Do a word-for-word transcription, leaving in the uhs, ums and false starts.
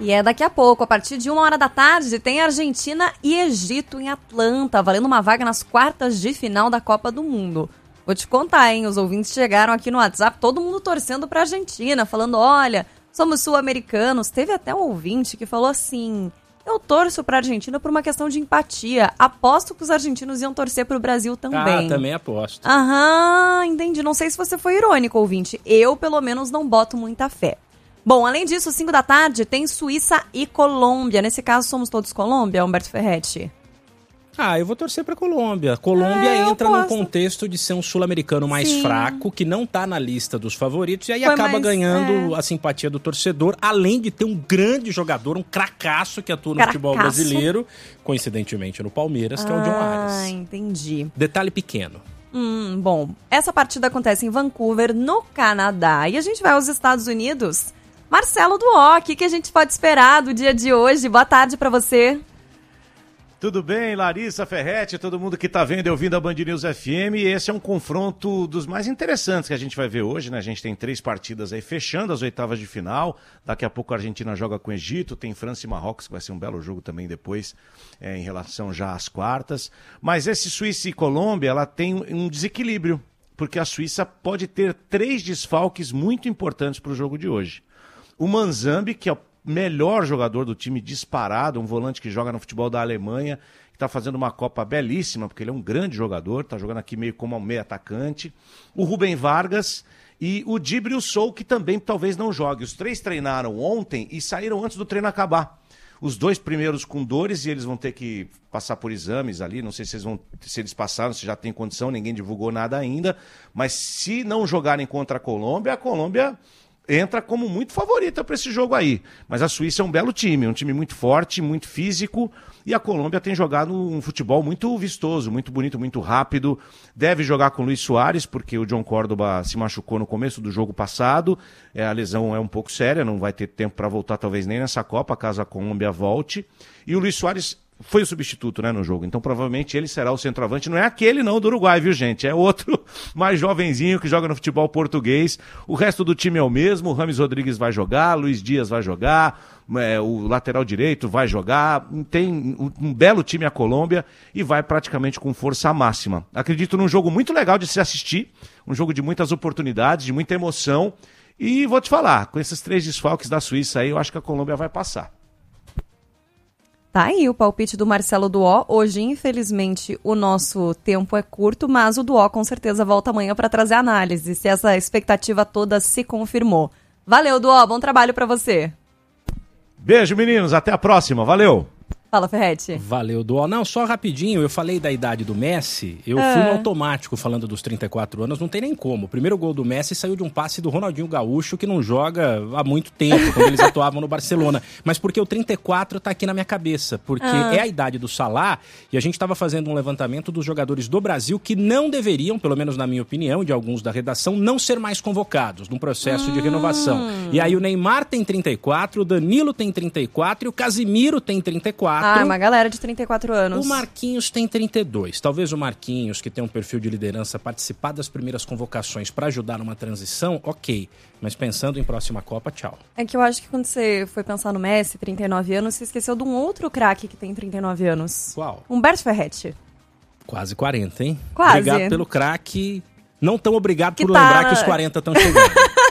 E é daqui a pouco, a partir de uma hora da tarde, tem Argentina e Egito em Atlanta, valendo uma vaga nas quartas de final da Copa do Mundo. Vou te contar, hein? Os ouvintes chegaram aqui no WhatsApp, todo mundo torcendo pra Argentina, falando, olha, somos sul-americanos. Teve até um ouvinte que falou assim, eu torço pra Argentina por uma questão de empatia. Aposto que os argentinos iam torcer pro Brasil também. Ah, também aposto. Aham, entendi. Não sei se você foi irônico, ouvinte. Eu, pelo menos, não boto muita fé. Bom, além disso, cinco da tarde tem Suíça e Colômbia. Nesse caso, somos todos Colômbia, Humberto Ferretti? Ah, eu vou torcer pra Colômbia. Colômbia é, entra num contexto de ser um sul-americano mais Sim. fraco, que não tá na lista dos favoritos, e aí Foi acaba mais, ganhando é. a simpatia do torcedor, além de ter um grande jogador, um cracaço que atua no Cracaço. futebol brasileiro, coincidentemente no Palmeiras, que é o John Arias. Ah, entendi. Detalhe pequeno. Hum, bom, essa partida acontece em Vancouver, no Canadá. E a gente vai aos Estados Unidos. Marcelo Duó, o que, que a gente pode esperar do dia de hoje? Boa tarde pra você. Tudo bem, Larissa, Ferretti, todo mundo que tá vendo e ouvindo a Band News F M. E esse é um confronto dos mais interessantes que a gente vai ver hoje, né? A gente tem três partidas aí fechando as oitavas de final. Daqui a pouco a Argentina joga com o Egito, tem França e Marrocos, que vai ser um belo jogo também depois, é, em relação já às quartas. Mas esse Suíça e Colômbia, ela tem um desequilíbrio, porque a Suíça pode ter três desfalques muito importantes para o jogo de hoje. O Manzambi, que é o melhor jogador do time disparado, um volante que joga no futebol da Alemanha, que está fazendo uma Copa belíssima, porque ele é um grande jogador, está jogando aqui meio como um meio atacante. O Rubem Vargas e o Djibril Sow, que também talvez não jogue. Os três treinaram ontem e saíram antes do treino acabar. Os dois primeiros com dores e eles vão ter que passar por exames ali, não sei se eles, vão, se eles passaram, se já tem condição, ninguém divulgou nada ainda, mas se não jogarem contra a Colômbia, a Colômbia entra como muito favorita para esse jogo aí. Mas a Suíça é um belo time, um time muito forte, muito físico, e a Colômbia tem jogado um futebol muito vistoso, muito bonito, muito rápido. Deve jogar com o Luis Soares, porque o John Córdoba se machucou no começo do jogo passado. É, a lesão é um pouco séria, não vai ter tempo para voltar talvez nem nessa Copa, caso a Colômbia volte. E o Luis Soares foi o substituto, né, no jogo, então provavelmente ele será o centroavante, não é aquele não do Uruguai, viu gente, é outro mais jovenzinho que joga no futebol português. O resto do time é o mesmo, o Rames Rodrigues vai jogar, Luiz Dias vai jogar, é, o lateral direito vai jogar, tem um belo time a Colômbia e vai praticamente com força máxima. Acredito num jogo muito legal de se assistir, um jogo de muitas oportunidades, de muita emoção, e vou te falar, com esses três desfalques da Suíça aí, eu acho que a Colômbia vai passar. Tá aí o palpite do Marcelo Duó. Hoje, infelizmente, o nosso tempo é curto, mas o Duó com certeza volta amanhã para trazer análise, se essa expectativa toda se confirmou. Valeu, Duó. Bom trabalho para você. Beijo, meninos. Até a próxima. Valeu. Fala, Ferretti. Valeu, Duó. Não, só rapidinho, eu falei da idade do Messi, eu é. fui no automático falando dos trinta e quatro anos, não tem nem como. O primeiro gol do Messi saiu de um passe do Ronaldinho Gaúcho, que não joga há muito tempo, quando eles atuavam no Barcelona. Mas porque o trinta e quatro tá aqui na minha cabeça, porque ah. é a idade do Salah, e a gente estava fazendo um levantamento dos jogadores do Brasil que não deveriam, pelo menos na minha opinião, de alguns da redação, não ser mais convocados num processo hum. de renovação. E aí o Neymar tem trinta e quatro, o Danilo tem trinta e quatro e o Casimiro tem trinta e quatro. Ah, uma galera de trinta e quatro anos. O Marquinhos tem trinta e dois. Talvez o Marquinhos, que tem um perfil de liderança, participar das primeiras convocações para ajudar numa transição, ok. Mas pensando em próxima Copa, tchau. É que eu acho que quando você foi pensar no Messi, trinta e nove anos, você esqueceu de um outro craque que tem trinta e nove anos. Qual? Humberto Ferretti. Quase quarenta, hein? Quase. Obrigado pelo craque. Não tão obrigado que por tá... lembrar que os quarenta estão chegando.